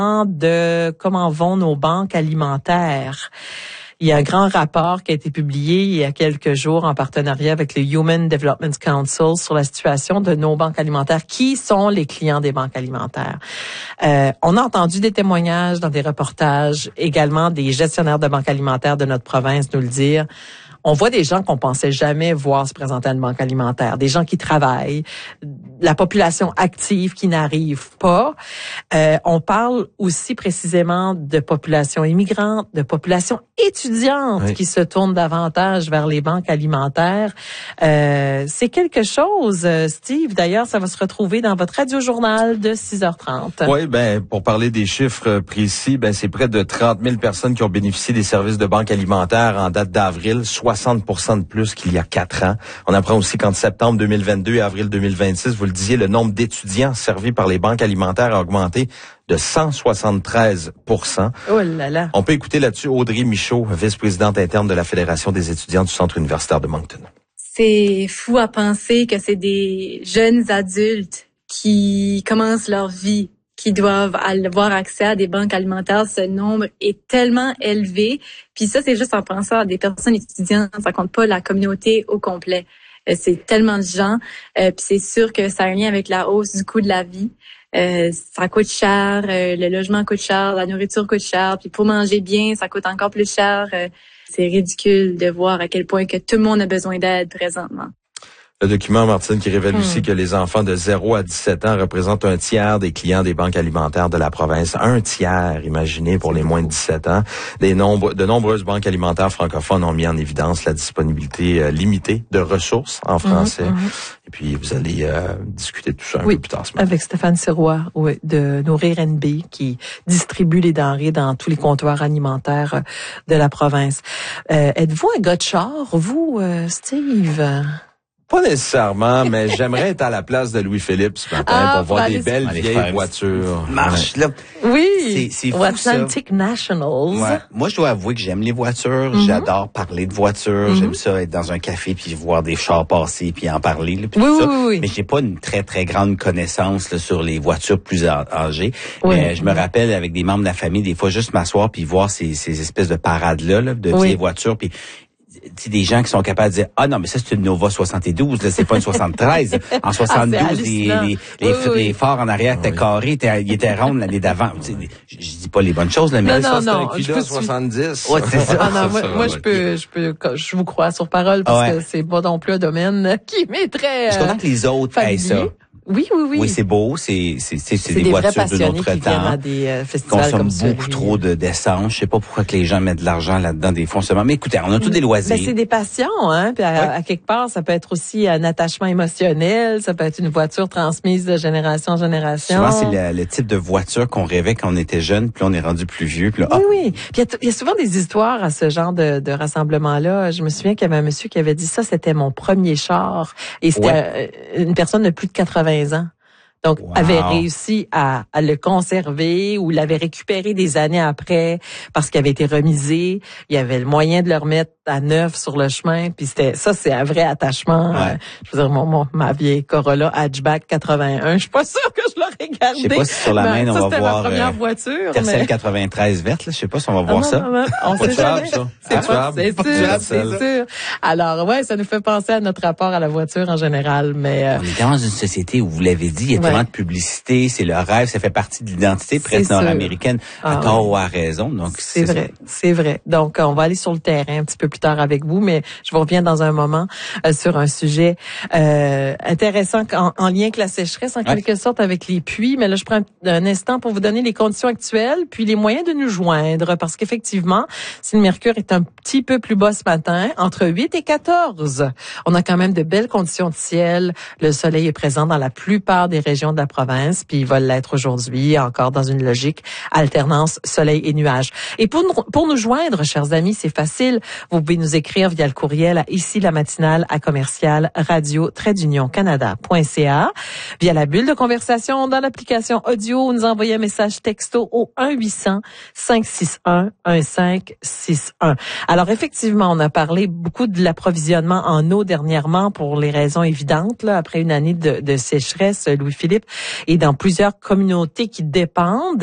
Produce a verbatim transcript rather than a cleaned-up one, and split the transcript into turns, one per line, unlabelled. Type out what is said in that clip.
de comment vont nos banques alimentaires. Il y a un grand rapport qui a été publié il y a quelques jours en partenariat avec le Human Development Council sur la situation de nos banques alimentaires. Qui sont les clients des banques alimentaires? Euh, on a entendu des témoignages dans des reportages, également des gestionnaires de banques alimentaires de notre province nous le dire. On voit des gens qu'on pensait jamais voir se présenter à une banque alimentaire, des gens qui travaillent, la population active qui n'arrive pas. Euh, on parle aussi précisément de population immigrantes, de population étudiante oui. qui se tournent davantage vers les banques alimentaires. Euh, c'est quelque chose, Steve. D'ailleurs, ça va se retrouver dans votre radio-journal de six heures trente.
Oui, ben pour parler des chiffres précis, ben c'est près de trente mille personnes qui ont bénéficié des services de banque alimentaire en date d'avril, soixante pour cent de plus qu'il y a quatre ans. On apprend aussi qu'entre septembre deux mille vingt-deux et avril deux mille vingt-six, vous le disiez, le nombre d'étudiants servis par les banques alimentaires a augmenté de cent soixante-treize pour cent.
Oh là là.
On peut écouter là-dessus Audrey Michaud, vice-présidente interne de la Fédération des étudiants du Centre universitaire de Moncton.
C'est fou à penser que c'est des jeunes adultes qui commencent leur vie, qui doivent avoir accès à des banques alimentaires. Ce nombre est tellement élevé. Puis ça, c'est juste en pensant à des personnes étudiantes. Ça compte pas la communauté au complet. C'est tellement de gens. Euh, puis c'est sûr que ça a un lien avec la hausse du coût de la vie. Euh, ça coûte cher, euh, le logement coûte cher, la nourriture coûte cher. Puis pour manger bien, ça coûte encore plus cher. Euh, c'est ridicule de voir à quel point que tout le monde a besoin d'aide présentement.
Le document, Martine, qui révèle mmh. aussi que les enfants de zéro à dix-sept ans représentent un tiers des clients des banques alimentaires de la province. Un tiers, imaginez, pour les moins de dix-sept ans. Des nombres, de nombreuses banques alimentaires francophones ont mis en évidence la disponibilité euh, limitée de ressources en français. Mmh, mmh. Et puis, vous allez euh, discuter de tout ça un
oui,
peu plus tard ce matin.
Avec Stéphane Sirois oui, de Nourrir N B qui distribue les denrées dans tous les comptoirs alimentaires de la province. Euh, êtes-vous un gars de char, vous, euh, Steve?
Pas nécessairement, mais j'aimerais être à la place de Louis-Philippe ce matin ah, pour voir des belles vieilles voitures.
Marche, là.
Oui,
c'est, c'est fou,
Atlantic
ça.
Nationals.
Ouais. Moi, je dois avouer que j'aime les voitures. Mm-hmm. J'adore parler de voitures. Mm-hmm. J'aime ça être dans un café puis voir des chars passer puis en parler. Là, puis
oui,
tout
oui,
ça.
oui, oui.
Mais j'ai pas une très, très grande connaissance là, sur les voitures plus âgées.
Oui.
Mais je me rappelle avec des membres de la famille, des fois, juste m'asseoir puis voir ces, ces espèces de parades-là là, de
oui.
vieilles voitures. Puis c'est des gens qui sont capables de dire ah non mais ça c'est une Nova soixante-douze là, c'est pas une soixante-treize. En soixante-douze
ah,
les les les,
oui, oui.
les phares en arrière étaient oui. carrés, étaient, ils étaient ronds l'année d'avant. Je, je dis pas les bonnes choses là, mais
non,
ça,
non,
c'est un Cuda soixante-dix.
Ouais, c'est ça.
Ah, non, moi, moi je peux je peux je vous crois sur parole parce ouais. que c'est pas non plus un domaine qui m'est très euh,
je suis content que les autres aient ça.
Oui, oui, oui.
Oui, c'est beau, c'est c'est c'est,
c'est
des,
des
voitures de notre
qui
temps.
À des euh, festivals
consomment
comme
beaucoup trop de d'essence. Je sais pas pourquoi que les gens mettent de l'argent là-dedans des fonctionnements. Mais écoutez, on a tous des loisirs.
Ben, c'est des passions, hein. Puis à,
ouais.
à quelque part, ça peut être aussi un attachement émotionnel. Ça peut être une voiture transmise de génération en génération.
Souvent, c'est le, le type de voiture qu'on rêvait quand on était jeune, puis là, on est rendu plus vieux. Puis là,
oui,
oh.
oui. Puis il y, y a souvent des histoires à ce genre de, de rassemblement-là. Je me souviens qu'il y avait un monsieur qui avait dit ça, c'était mon premier char. Et c'était ouais. une personne de plus de quatre-vingts ans. Donc, wow. avait réussi à, à le conserver ou l'avait récupéré des années après parce qu'il avait été remisé. Il y avait le moyen de le remettre à neuf sur le chemin. Puis c'était ça, c'est un vrai attachement.
Ouais.
Euh, je veux dire, mon, mon, ma vieille Corolla hatchback quatre-vingt-un, je suis pas sûre que je l'aurais gardée.
Je sais pas si sur la main, on
ça,
va
c'était
voir
ma première
euh,
voiture.
Tercel
mais...
quatre-vingt-treize verte. Là. Je sais pas si on va voir
ah,
ça.
Non, non, on sait jamais.
Ça.
C'est, pas, c'est sûr, c'est sûr. Alors, ouais, ça nous fait penser à notre rapport à la voiture en général. Mais euh...
on est dans une société où, vous l'avez dit, il y a ouais. tellement de publicité. C'est le rêve, ça fait partie de l'identité presque nord-américaine, à ah, tort ouais. ou à raison. Donc
c'est,
c'est
vrai, ça. c'est vrai. Donc on va aller sur le terrain un petit peu plus tard avec vous, mais je vous reviens dans un moment euh, sur un sujet euh, intéressant en, en lien avec la sécheresse, en ouais. quelque sorte avec les puits. Mais là, je prends un, un instant pour vous donner les conditions actuelles, puis les moyens de nous joindre, parce qu'effectivement, si le mercure est un petit peu plus bas ce matin, entre huit et quatorze, on a quand même de belles conditions de ciel. Le soleil est présent dans la plupart des régions de la province, puis il va l'être aujourd'hui, encore dans une logique alternance soleil et nuages. Et pour nous, pour nous joindre, chers amis, c'est facile. Vous pouvez nous écrire via le courriel à ici la matinale à commercial radio trait d'union canada point c a, via la bulle de conversation dans l'application audio, nous envoyer un message texto au un huit cents cinq six un un cinq six un. Alors effectivement, on a parlé beaucoup de l'approvisionnement en eau dernièrement pour les raisons évidentes, là, après une année de, de sécheresse, Louis-Philippe, et dans plusieurs communautés qui dépendent